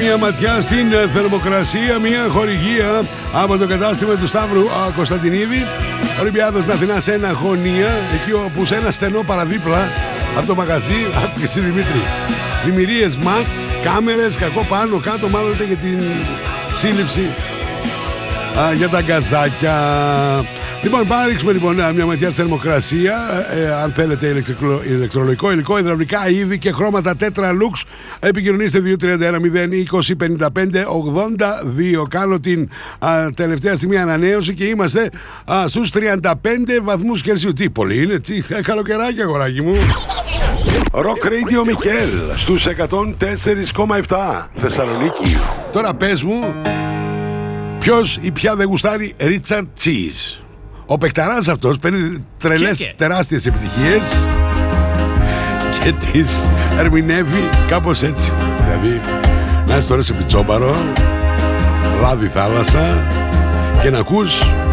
Μία ματιά στην θερμοκρασία, μία χορηγία από το κατάστημα του Σταύρου Κωνσταντινίδη. Ολυμπιάδος Αθηνάς 1 γωνία, εκεί όπου σε ένα στενό παραδίπλα από το μαγαζί, άκουσε Δημήτρη. Δημιουργίες ματ, κάμερες, κακό πάνω κάτω, μάλλον για την σύλληψη για τα γκαζάκια. Λοιπόν, πάμε να ρίξουμε μια ματιά στη θερμοκρασία. Αν θέλετε ηλεκτρολογικό υλικό, υδραυλικά είδη και χρώματα Tetralux, επικοινωνήστε 231-020-55-82. Κάνω την τελευταία στιγμή ανανέωση και είμαστε στους 35 βαθμούς Κελσίου. Τι πολύ είναι, τι καλοκαιράκι, αγοράκι μου. Rock Radio Μικέλ στους 104,7 Θεσσαλονίκη. Τώρα πες μου, ποιος ή ποια δεν γουστάρει Richard Cheese? Ο παικταράς αυτός παίρνει τρελές τεράστιες επιτυχίες και τις ερμηνεύει κάπως έτσι. Δηλαδή, να είσαι τώρα σε πιτσόμπαρο, λάδι θάλασσα και να ακούς